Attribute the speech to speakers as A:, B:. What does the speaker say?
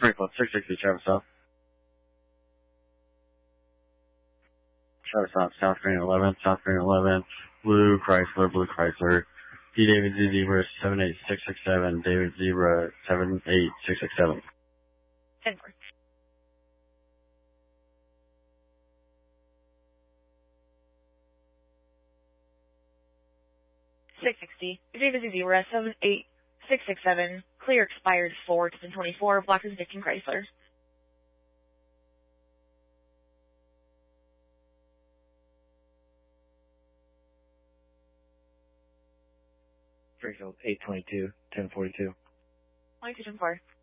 A: Springfield 660, Travis South. Travis South, South Green 11, South Green 11, Blue Chrysler. D David Z Zebra 78667, David Zebra 78667.
B: 10-4. David Zebra 78667, clear expired 4-24, block is Victor Chrysler.
C: Springfield 822, 1042.
B: 22-4.